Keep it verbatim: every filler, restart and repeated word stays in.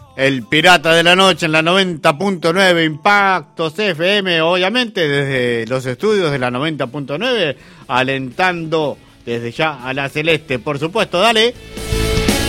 El Pirata de la Noche en la noventa punto nueve, Impactos F M, obviamente desde los estudios de la noventa punto nueve, alentando desde ya a la Celeste, por supuesto, dale.